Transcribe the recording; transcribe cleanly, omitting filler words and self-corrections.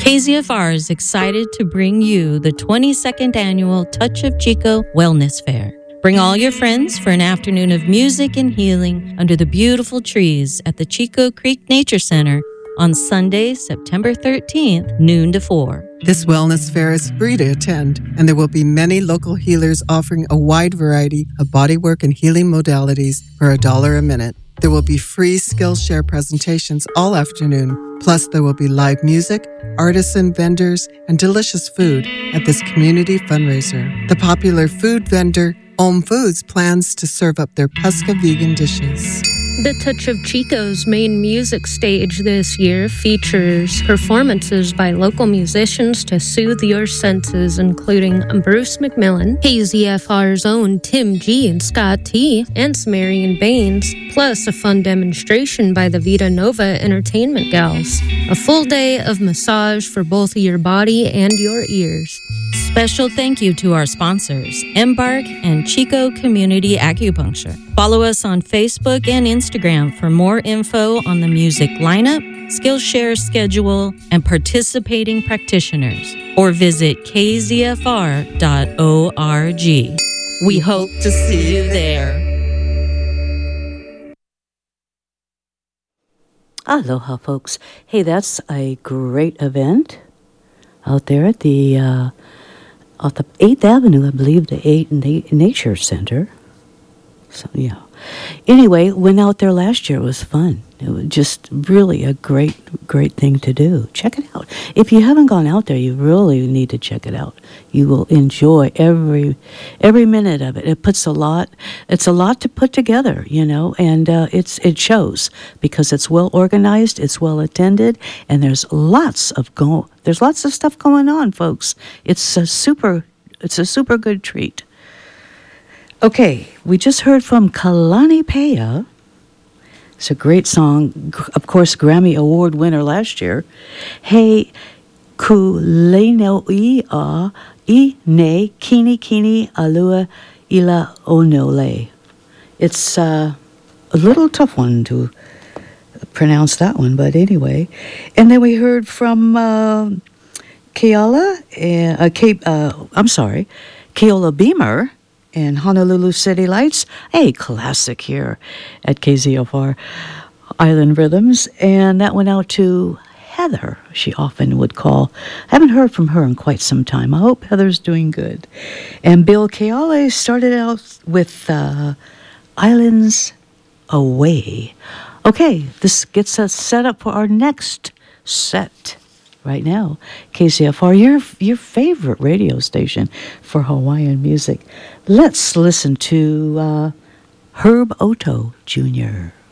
KZFR is excited to bring you the 22nd annual Touch of Chico Wellness Fair. Bring all your friends for an afternoon of music and healing under the beautiful trees at the Chico Creek Nature Center on Sunday, September 13th, noon to 4. This wellness fair is free to attend, and there will be many local healers offering a wide variety of bodywork and healing modalities for $1 a minute. There will be free Skillshare presentations all afternoon. Plus, there will be live music, artisan vendors, and delicious food at this community fundraiser. The popular food vendor, Om Foods, plans to serve up their pesca vegan dishes. The Touch of Chico's main music stage this year features performances by local musicians to soothe your senses, including Bruce McMillan, KZFR's own Tim G and Scott T, and Marion Baines, plus a fun demonstration by the Vita Nova Entertainment Gals. A full day of massage for both your body and your ears. Special thank you to our sponsors, Embark and Chico Community Acupuncture. Follow us on Facebook and Instagram for more info on the music lineup, Skillshare schedule, and participating practitioners. Or visit kzfr.org. We hope to see you there. Aloha, folks. Hey, that's a great event out there at the 8th Avenue, I believe, the 8th Nature Center. So, yeah. Anyway, went out there last year. It was fun. It was just really a great thing to do. Check it out. If you haven't gone out there, you really need to check it out. You will enjoy every minute of it. It's a lot to put together, and it shows because it's well organized, it's well attended, and there's lots of stuff going on, folks. It's a super good treat. Okay, we just heard from Kalani Pea. It's a great song, of course, Grammy Award winner last year. Hey, ku leno I ne kini alua ila onole. It's a little tough one to pronounce that one, but anyway. And then we heard from Keola Beamer and Honolulu City Lights, a classic here at KZFR Island Rhythms. And that went out to Heather, she often would call. I haven't heard from her in quite some time. I hope Heather's doing good. And Bill Keale started out with Islands Away. Okay, this gets us set up for our next set. Right now, KZFR, your favorite radio station for Hawaiian music. Let's listen to Herb Otto Jr.